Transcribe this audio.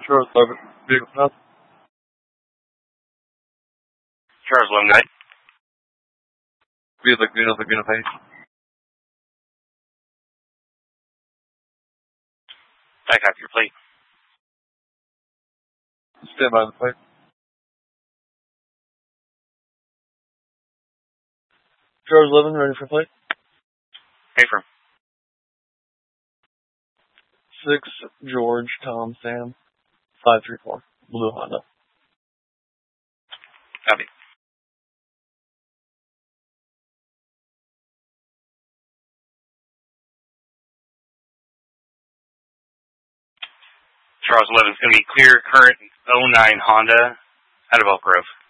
Charles 11, vehicle south. Charles 11, guy. Via Laguna Page. I copy your plate. Stand by the plate. Charles 11, ready for plate. Affirm. 6 George Tom Sam 534 blue Honda. Copy. Charles 11 is going to be clear current 09 Honda out of Elk Grove.